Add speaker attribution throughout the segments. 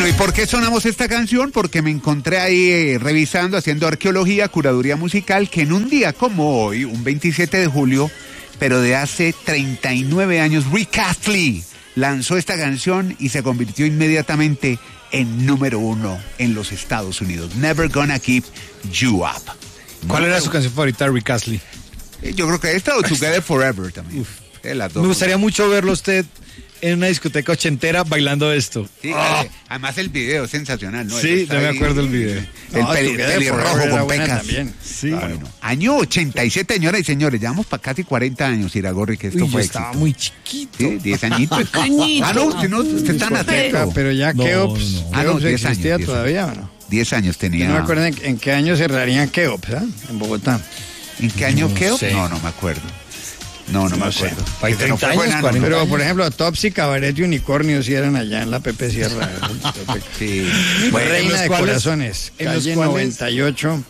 Speaker 1: ¿y por qué sonamos esta canción? Porque me encontré ahí revisando, haciendo arqueología, curaduría musical, que en un día como hoy, un 27 de julio, pero de hace 39 años, Rick Astley lanzó esta canción y se convirtió inmediatamente en número 1 en los Estados Unidos. Never Gonna Give You Up.
Speaker 2: ¿Cuál era su canción favorita de Rick Astley?
Speaker 1: Yo creo que esta o Together Forever también. Las dos.
Speaker 2: Me gustaría mucho verlo usted en una discoteca ochentera bailando esto.
Speaker 1: Sí, además el video es sensacional, ¿no?
Speaker 2: Sí, no me acuerdo el video.
Speaker 1: El pelirrojo con pecas.
Speaker 2: Sí.
Speaker 1: Bueno, año 87, señoras y señores, llevamos para casi 40 años, Iragorri, que esto fue
Speaker 2: estaba
Speaker 1: éxito.
Speaker 2: muy chiquito.
Speaker 1: Sí, 10 añitos. Usted está tan atento.
Speaker 3: Pero ya Keops,
Speaker 1: no, 10
Speaker 3: existía
Speaker 1: años,
Speaker 3: todavía, ¿o no?
Speaker 1: 10 años tenía.
Speaker 3: No me acuerdo en qué año cerrarían Keops, en Bogotá.
Speaker 1: ¿En qué año Keops?
Speaker 2: sé.
Speaker 1: No me acuerdo. No me acuerdo.
Speaker 2: Hay 30 años, 40.
Speaker 3: Pero, por ejemplo, Topsy, Cabaret y Unicornio sí eran allá en la Pepe Sierra.
Speaker 1: Sí.
Speaker 3: Reina de Corazones,
Speaker 2: en los
Speaker 3: calle
Speaker 2: cuales
Speaker 3: 98.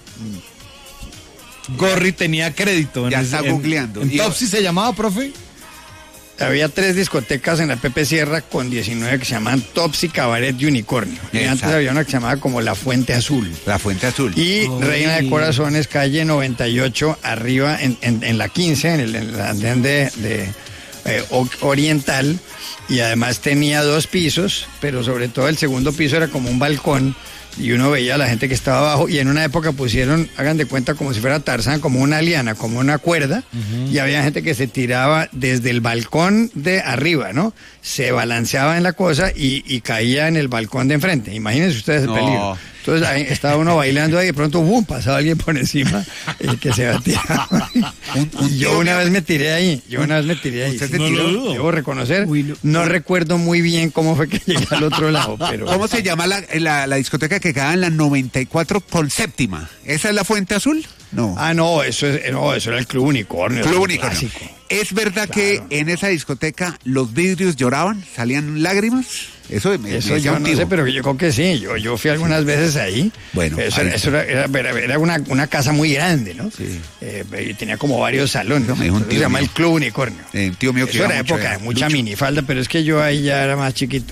Speaker 2: Gorri tenía crédito.
Speaker 1: Ya está googleando.
Speaker 2: ¿En Topsy se llamaba, profe?
Speaker 3: Había 3 discotecas en la Pepe Sierra con 19 que se llamaban Topsy, Cabaret y Unicornio. Y
Speaker 1: Exacto.
Speaker 3: antes había una que se llamaba como La Fuente Azul.
Speaker 1: La Fuente Azul.
Speaker 3: Y Reina de Corazones, calle 98, arriba en la 15, en el andén de oriental. Y además tenía 2 pisos, pero sobre todo el segundo piso era como un balcón. Y uno veía a la gente que estaba abajo, y en una época pusieron, hagan de cuenta, como si fuera Tarzán, como una liana, como una cuerda, y había gente que se tiraba desde el balcón de arriba, ¿no? Se balanceaba en la cosa y caía en el balcón de enfrente. Imagínense ustedes el peligro. Entonces ahí estaba uno bailando ahí, y de pronto ¡bum! Pasaba alguien por encima que se batía. Yo una vez me tiré ahí.
Speaker 1: ¿Usted se tiró?
Speaker 3: Debo reconocer, no recuerdo muy bien cómo fue que llegué al otro lado, pero...
Speaker 1: ¿Cómo se llama la discoteca que quedaba en la 94 con séptima? ¿Esa es la Fuente Azul? No.
Speaker 3: No, eso era el Club Unicornio.
Speaker 1: Club Unicornio.
Speaker 3: Clásico.
Speaker 1: ¿Es verdad que en esa discoteca los vidrios lloraban? ¿Salían lágrimas? Eso
Speaker 3: Yo no sé, pero yo creo que sí. Yo fui algunas veces ahí.
Speaker 1: Bueno,
Speaker 3: eso era una casa muy grande, ¿no?
Speaker 1: Sí.
Speaker 3: Y tenía como varios salones.
Speaker 1: Me dijo un tío
Speaker 3: Se llama
Speaker 1: mío.
Speaker 3: el Club Unicornio.
Speaker 1: Tío mío que
Speaker 3: Eso
Speaker 1: iba
Speaker 3: era
Speaker 1: mucho
Speaker 3: época
Speaker 1: allá.
Speaker 3: de mucha minifalda, pero es que yo ahí ya era más chiquito.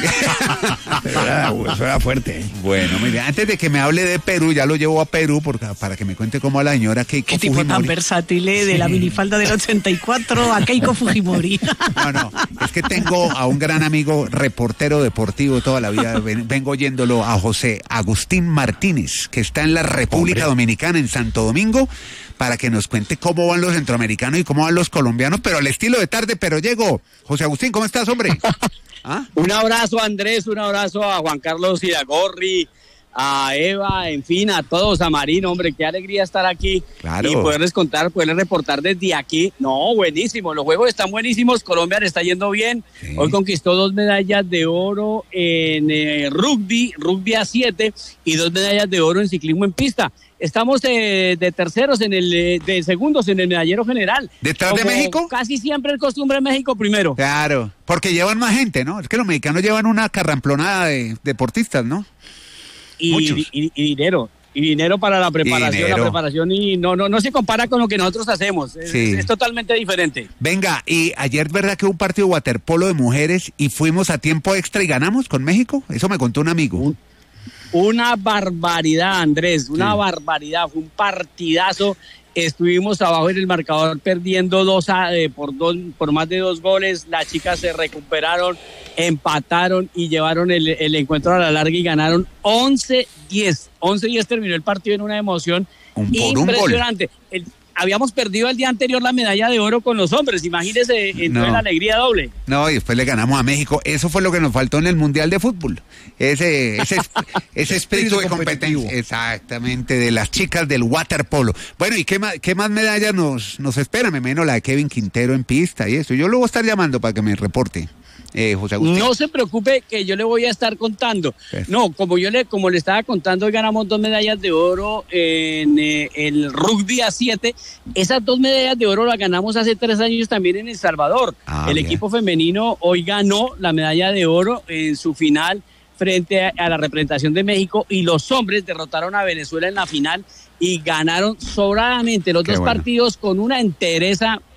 Speaker 3: Pero eso era fuerte.
Speaker 1: Bueno, mire, antes de que me hable de Perú, ya lo llevo a Perú para que me cuente cómo a la señora Keiko
Speaker 4: Qué tipo
Speaker 1: Fujimori.
Speaker 4: tan versátil, de la minifalda del 84 a Keiko Fujimori.
Speaker 1: No, es que tengo a un gran amigo reportero deportivo toda la vida, vengo oyéndolo, a José Agustín Martínez, que está en la República Dominicana, en Santo Domingo, para que nos cuente cómo van los centroamericanos y cómo van los colombianos, pero al estilo de tarde, pero llego. José Agustín, ¿cómo estás, hombre? ¿Ah?
Speaker 5: Un abrazo, Andrés, un abrazo a Juan Carlos Iragorri, a Eva, en fin, a todos, a Marino, hombre, qué alegría estar aquí.
Speaker 1: Claro.
Speaker 5: Y poderles reportar desde aquí. No, buenísimo, los juegos están buenísimos, Colombia le está yendo bien.
Speaker 1: Sí.
Speaker 5: Hoy conquistó 2 medallas de oro en rugby a 7 y 2 medallas de oro en ciclismo en pista. Estamos de terceros de segundos en el medallero general.
Speaker 1: ¿Detrás de México?
Speaker 5: Casi siempre es costumbre de México primero.
Speaker 1: Claro, porque llevan más gente, ¿no? Es que los mexicanos llevan una carramplonada de deportistas, ¿no?
Speaker 5: Y dinero para la preparación,
Speaker 1: Dinero.
Speaker 5: la preparación y no se compara con lo que nosotros hacemos,
Speaker 1: Sí.
Speaker 5: es totalmente diferente.
Speaker 1: Venga, y ayer, ¿verdad que hubo un partido de waterpolo de mujeres y fuimos a tiempo extra y ganamos con México? Eso me contó un amigo.
Speaker 5: Una barbaridad, Andrés, una barbaridad, fue un partidazo. Estuvimos abajo en el marcador perdiendo por más de 2 goles. Las chicas se recuperaron, empataron y llevaron el encuentro a la larga y ganaron 11-10. 11-10 terminó el partido en una emoción impresionante. Habíamos perdido el día anterior la medalla de oro con los hombres, imagínense, entonces la alegría doble.
Speaker 1: No, y después le ganamos a México. Eso fue lo que nos faltó en el Mundial de Fútbol. Ese espíritu de competencia. Exactamente, de las chicas del waterpolo. Bueno, ¿y qué más medallas nos esperan? Me imagino la de Kevin Quintero en pista y eso. Yo lo voy a estar llamando para que me reporte. José Agustín.
Speaker 5: No se preocupe que yo le voy a estar contando.
Speaker 1: Perfecto.
Speaker 5: No, como le estaba contando, hoy ganamos 2 medallas de oro en el rugby a 7. Esas 2 medallas de oro las ganamos hace 3 años también en El Salvador. El equipo femenino hoy ganó la medalla de oro en su final frente a la representación de México, y los hombres derrotaron a Venezuela en la final y ganaron sobradamente los dos partidos con una entereza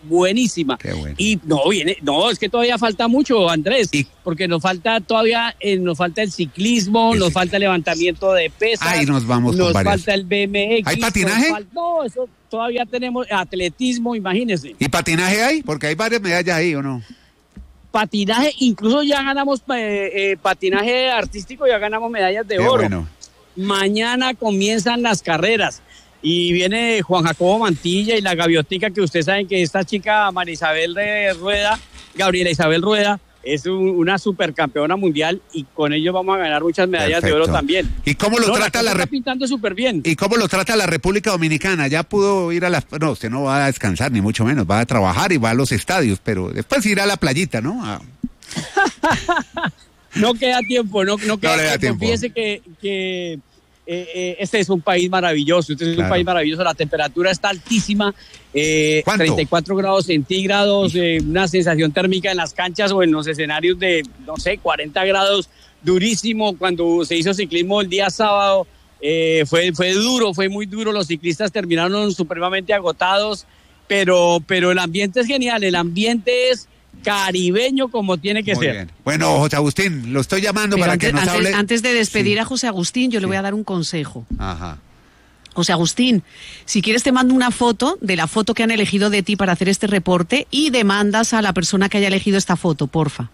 Speaker 5: buenísima.
Speaker 1: Qué bueno.
Speaker 5: Y es que todavía falta mucho, Andrés, porque nos falta el ciclismo, nos falta el levantamiento de pesas.
Speaker 1: Ahí nos vamos con
Speaker 5: nos
Speaker 1: varias.
Speaker 5: falta el BMX.
Speaker 1: ¿Hay patinaje?
Speaker 5: No, eso todavía tenemos atletismo, imagínense.
Speaker 1: ¿Y patinaje hay? Porque hay varias medallas ahí, ¿o no?
Speaker 5: Patinaje, incluso ya ganamos patinaje artístico, ya ganamos medallas de
Speaker 1: Qué
Speaker 5: oro.
Speaker 1: bueno.
Speaker 5: Mañana comienzan las carreras y viene Juan Jacobo Mantilla y la Gaviotica, que ustedes saben que esta chica Gabriela Isabel Rueda, es una supercampeona mundial y con ello vamos a ganar muchas medallas de oro también.
Speaker 1: ¿Y cómo lo trata
Speaker 5: está pintando súper bien.
Speaker 1: ¿Y cómo lo trata la República Dominicana? Ya pudo ir No, usted no va a descansar, ni mucho menos. Va a trabajar y va a los estadios, pero después irá a la playita, ¿no?
Speaker 5: No queda tiempo, no queda
Speaker 1: tiempo.
Speaker 5: Fíjese que este es un país maravilloso, un país maravilloso. La temperatura está altísima, 34 grados centígrados, una sensación térmica en las canchas o en los escenarios de, 40 grados, durísimo. Cuando se hizo ciclismo el día sábado, fue muy duro, los ciclistas terminaron supremamente agotados, pero el ambiente es genial, el ambiente es caribeño como tiene que
Speaker 1: Muy
Speaker 5: ser.
Speaker 1: bien. Bueno, José Agustín, lo estoy llamando
Speaker 4: Pero
Speaker 1: para que nos hable.
Speaker 4: Antes de despedir a José Agustín, yo le voy a dar un consejo.
Speaker 1: Ajá.
Speaker 4: José Agustín, si quieres te mando una foto de la foto que han elegido de ti para hacer este reporte y demandas a la persona que haya elegido esta foto, porfa.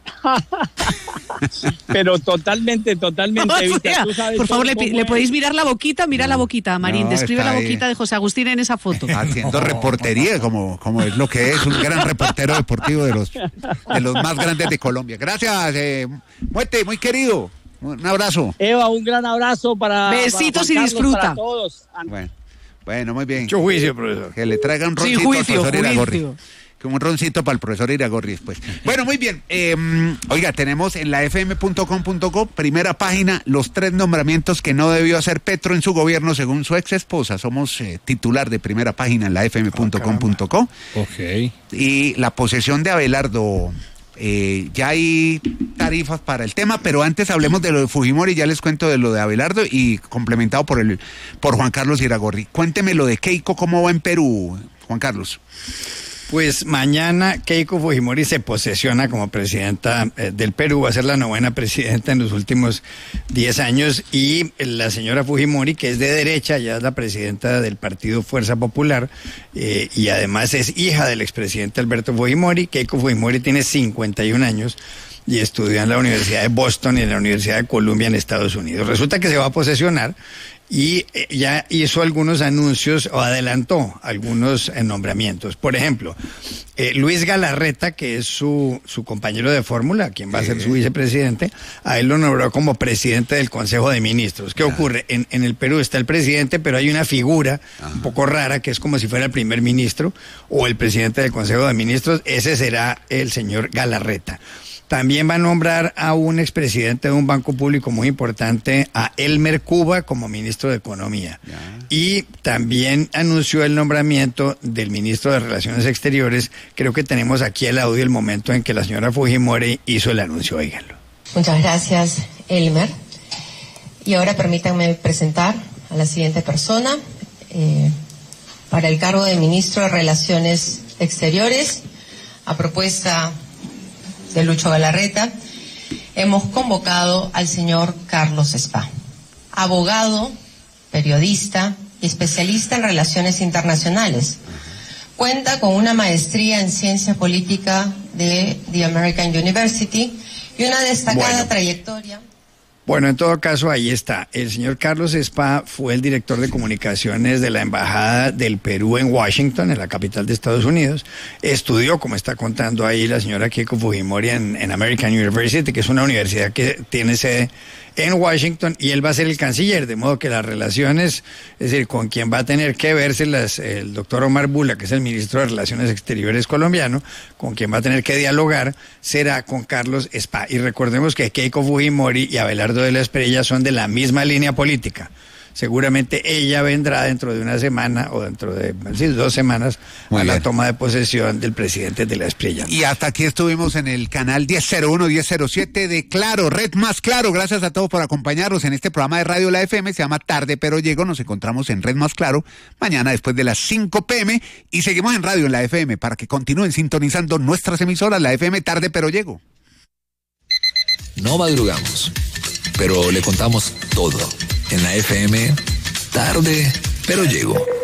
Speaker 5: Pero totalmente,
Speaker 4: O sea,
Speaker 5: tú sabes
Speaker 4: por favor,
Speaker 5: cómo
Speaker 4: le podéis mirar la boquita, mira la boquita, Marín,
Speaker 1: No,
Speaker 4: describe
Speaker 1: está
Speaker 4: la
Speaker 1: ahí.
Speaker 4: boquita de José Agustín en esa foto.
Speaker 1: Haciendo reportería, como es lo que es, un gran reportero deportivo de los más grandes de Colombia. Gracias, Muete, muy querido. Un abrazo.
Speaker 5: Eva, un gran abrazo para
Speaker 4: Besitos
Speaker 5: Juan
Speaker 4: y
Speaker 5: Carlos,
Speaker 4: disfruta.
Speaker 5: para todos.
Speaker 1: Bueno, muy bien.
Speaker 3: Mucho juicio, profesor.
Speaker 1: Que le traigan un
Speaker 4: Sí,
Speaker 1: roncito al
Speaker 4: juicio.
Speaker 1: profesor Iragorri. Como un roncito para el profesor Iragorri después. Bueno, muy bien. Oiga, tenemos en la fm.com.co, primera página, los 3 nombramientos que no debió hacer Petro en su gobierno según su ex esposa. Somos titular de primera página en la fm.com.co.
Speaker 2: Ok.
Speaker 1: Y la posesión de Abelardo. Ya hay tarifas para el tema, pero antes hablemos de lo de Fujimori, ya les cuento de lo de Abelardo y complementado por Juan Carlos Iragorri. Cuénteme lo de Keiko, ¿cómo va en Perú, Juan Carlos?
Speaker 3: Pues mañana Keiko Fujimori se posesiona como presidenta del Perú, va a ser la 9ª presidenta en los últimos 10 años y la señora Fujimori, que es de derecha, ya es la presidenta del partido Fuerza Popular y además es hija del expresidente Alberto Fujimori. Keiko Fujimori tiene 51 años y estudió en la Universidad de Boston y en la Universidad de Columbia en Estados Unidos. Resulta que se va a posesionar y ya hizo algunos anuncios o adelantó algunos nombramientos. Por ejemplo, Luis Galarreta, que es su compañero de fórmula, quien va a ser su vicepresidente, a él lo nombró como presidente del Consejo de Ministros. ¿Qué ocurre? En el Perú está el presidente, pero hay una figura un poco rara que es como si fuera el primer ministro o el presidente del Consejo de Ministros. Ese será el señor Galarreta. También va a nombrar a un expresidente de un banco público muy importante, a Elmer Cuba, como ministro de Economía. Y también anunció el nombramiento del ministro de Relaciones Exteriores. Creo que tenemos aquí el audio, el momento en que la señora Fujimori hizo el anuncio. Óiganlo.
Speaker 6: Muchas gracias, Elmer. Y ahora permítanme presentar a la siguiente persona para el cargo de ministro de Relaciones Exteriores, a propuesta de Lucho Galarreta. Hemos convocado al señor Carlos Spa, abogado, periodista y especialista en relaciones internacionales. Cuenta con una maestría en ciencia política de The American University y una destacada trayectoria.
Speaker 3: Bueno, en todo caso, ahí está. El señor Carlos Spa fue el director de comunicaciones de la Embajada del Perú en Washington, en la capital de Estados Unidos. Estudió, como está contando ahí la señora Keiko Fujimori, en American University, que es una universidad que tiene sede en Washington, y él va a ser el canciller, de modo que las relaciones, es decir, con quien va a tener que verse el doctor Omar Bula, que es el ministro de Relaciones Exteriores colombiano, con quien va a tener que dialogar, será con Carlos Spa. Y recordemos que Keiko Fujimori y Abelardo de la Espriella son de la misma línea política. seguramente ella vendrá dentro de una semana o dentro de 2 semanas
Speaker 1: Muy
Speaker 3: a la
Speaker 1: bien.
Speaker 3: toma de posesión del presidente de la Espriella.
Speaker 1: Y hasta aquí estuvimos en el canal 1001, 1007 de Claro, Red Más Claro. Gracias a todos por acompañarnos en este programa de Radio La FM. Se llama Tarde Pero Llego. Nos encontramos en Red Más Claro mañana después de las 5 p.m. Y seguimos en Radio en la FM para que continúen sintonizando nuestras emisoras, la FM Tarde Pero Llego.
Speaker 7: No madrugamos, pero le contamos todo. En la FM, Tarde Pero Llego.